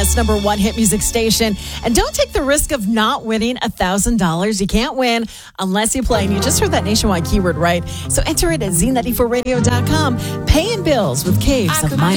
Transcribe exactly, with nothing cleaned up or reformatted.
Best number one hit music station. And don't take the risk of not winning one thousand dollars. You can't win unless you play. And you just heard that nationwide keyword, right? So enter it at Z ninety-four radio dot com. Paying bills with Caves of My